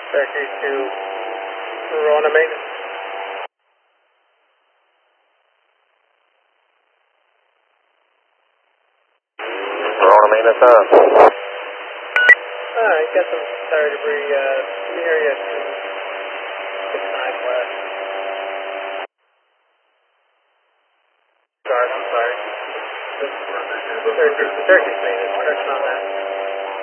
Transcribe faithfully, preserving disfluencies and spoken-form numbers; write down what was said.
Factory to Verona maintenance. Verona maintenance on. Alright, got some tire debris uh, near you. six nine west. Sorry, I'm sorry. The Turkish, the Turkish maintenance, correction on that.